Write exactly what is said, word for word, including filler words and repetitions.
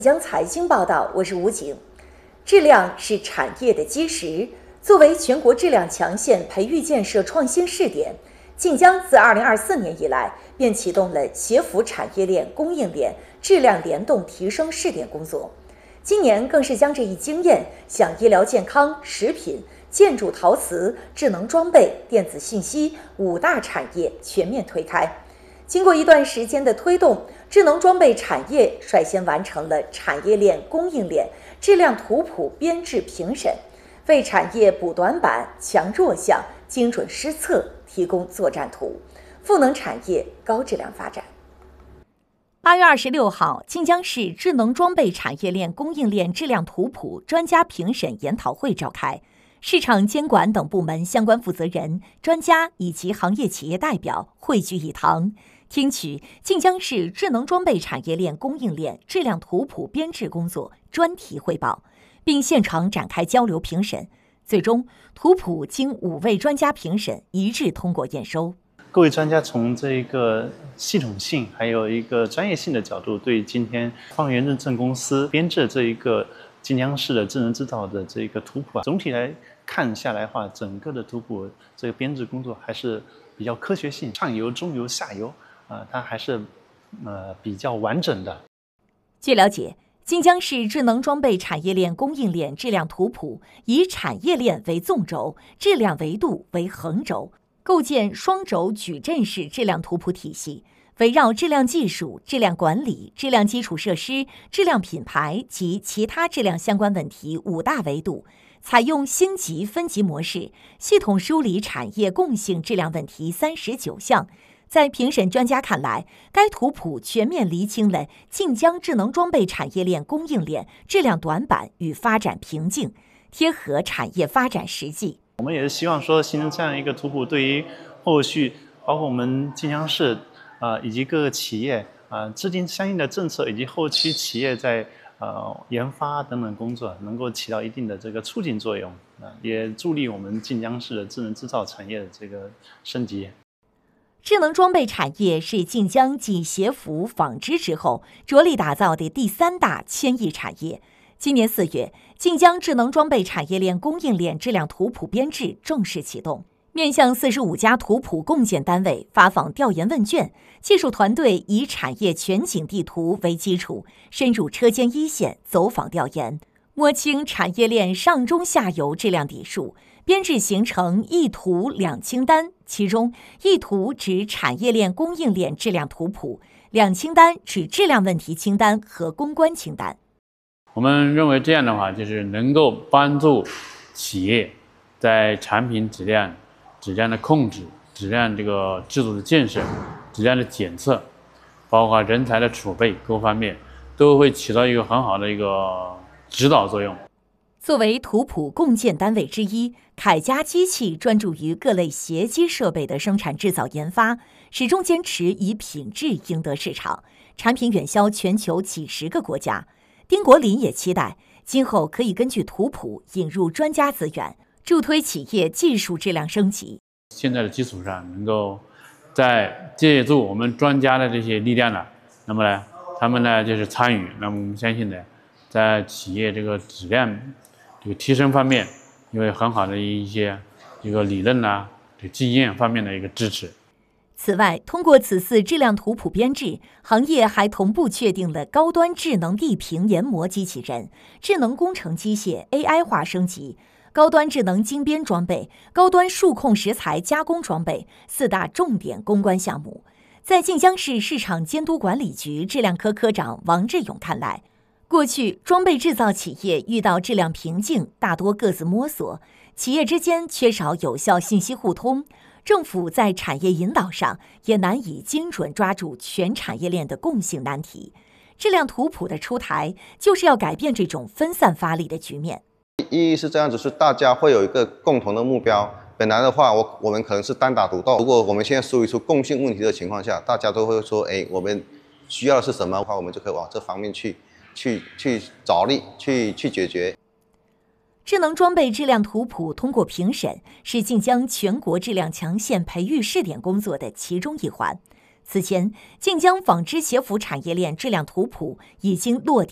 江财经报道，我是吴景。质量是产业的基石。作为全国质量强县培育建设创新试点，晋江自二零二四年以来便启动了协辅产业链、供应链质量联动提升试点工作。今年更是将这一经验向医疗健康、食品、建筑陶瓷、智能装备、电子信息五大产业全面推开。经过一段时间的推动，智能装备产业率先完成了产业链、供应链质量图谱编制评审，为产业补短板、强弱项、精准施策提供作战图，赋能产业高质量发展。 八月二十六号，晋江市智能装备产业链供应链质量图谱专家评审研讨会召开，市场监管等部门相关负责人、专家以及行业企业代表汇聚一堂，听取晋江市智能装备产业链供应链质量图谱编制工作专题汇报，并现场展开交流评审。最终，图谱经五位专家评审一致通过验收。 各位专家从这个系统性还有一个专业性的角度，对今天方圆认证公司编制这一个晋江市的智能制造的这个图谱啊，总体来看下来的话，整个的图谱这个编制工作还是比较科学性，上游、中游、下游啊、呃，它还是呃比较完整的。 据了解，晋江市智能装备产业链供应链质量图谱以产业链为纵轴，质量维度为横轴，构建双轴矩阵式质量图谱体系，围绕质量技术、质量管理、质量基础设施、质量品牌及其他质量相关问题五大维度，采用星级分级模式，系统梳理产业共性质量问题三十九项。在评审专家看来，该图谱全面厘清了晋江智能装备产业链供应链质量短板与发展瓶颈，贴合产业发展实际。 我们也是希望说，形成这样一个图谱，对于后续包括我们晋江市啊、呃、以及各个企业啊、呃、制定相应的政策，以及后期企业在呃研发等等工作能够起到一定的这个促进作用啊、呃，也助力我们晋江市的智能制造产业的这个升级。 智能装备产业是晋江继协辅、纺织之后着力打造的第三大千亿产业。今年四月，晋江智能装备产业链供应链质量图谱编制正式启动，面向四十五家图谱共建单位发放调研问卷，技术团队以产业全景地图为基础，深入车间一线走访调研，摸清产业链上中下游质量底数，编制形成一图两清单，其中一图指产业链供应链质量图谱，两清单指质量问题清单和公关清单。 我们认为这样的话，就是能够帮助企业在产品质量、质量的控制、质量这个制度的建设、质量的检测，包括人才的储备各方面，都会起到一个很好的一个指导作用。 作为图谱共建单位之一，凯佳机器专注于各类携机设备的生产制造研发，始终坚持以品质赢得市场，产品远销全球几十个国家。丁国林也期待今后可以根据图谱引入专家资源，助推企业技术质量升级。 现在的基础上，能够在借助我们专家的这些力量呢，那么呢，他们呢就是参与，那么我们相信呢，在企业这个质量这个提升方面，有很好的一些一个理论啊、这经验方面的一个支持。 此外，通过此次质量图谱编制，行业还同步确定了高端智能地平研磨机器人、智能工程机械 A I 化升级、高端智能精编装备、高端数控食材加工装备四大重点攻关项目。在晋江市市场监督管理局质量科科长王志勇看来，过去装备制造企业遇到质量瓶颈，大多各自摸索，企业之间缺少有效信息互通。政府在产业引导上也难以精准抓住全产业链的共性难题。质量图谱的出台，就是要改变这种分散发力的局面。 意义是这样子，是大家会有一个共同的目标。本来的话，我我们可能是单打独斗。如果我们现在梳理出共性问题的情况下，大家都会说，哎，我们需要的是什么的话，我们就可以往这方面去去去着力，去去解决。 智能装备质量图谱通过评审，是晋江全国质量强县培育试点工作的其中一环。此前，晋江纺织协辅产业链质量图谱已经落地。